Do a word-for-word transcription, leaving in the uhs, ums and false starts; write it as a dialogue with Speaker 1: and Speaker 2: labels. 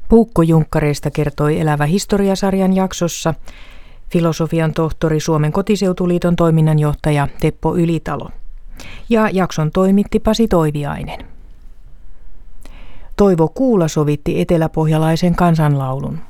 Speaker 1: Puukkojunkkareista kertoi Elävä historiasarjan jaksossa filosofian tohtori, Suomen kotiseutuliiton toiminnanjohtaja Teppo Ylitalo. Ja jakson toimitti Pasi Toiviainen. Toivo Kuula sovitti eteläpohjalaisen kansanlaulun.